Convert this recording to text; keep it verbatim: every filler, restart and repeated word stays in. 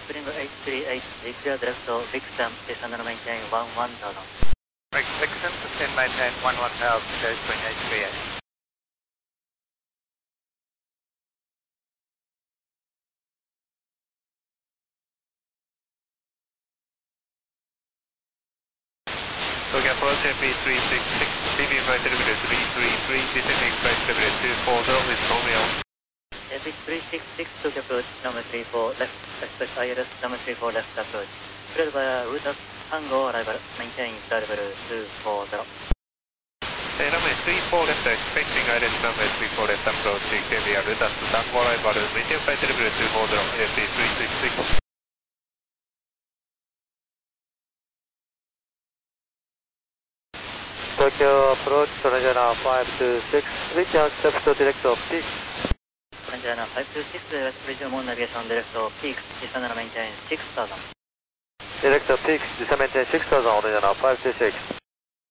Spring eight three eight, declare direct to Vixen, descend and maintain one one thousand. Right, Vixen, descend maintain one one thousand, clear Spring eight three eight. So we can approach F B three six six, C B flight altimeter three three three, descending flight altimeter two four zero with Romeo. F B three six six to approach, number three four left, expect I L S, number three four left approach. Cleared via route of Tango arrival, maintain flight level two four zero. Hey, number three four left, expecting I L S number three four left approach, clear via route of Tango arrival, maintain flight altimeter two four zero, F B three six six. Tokyo approach, Sonajana five two six, reach accept to direct of peak. Sonajana five two six, West Bridgewater navigation direct to peak, descend and maintain six thousand. Direct of peak, descend maintain six thousand, Sonajana five two six.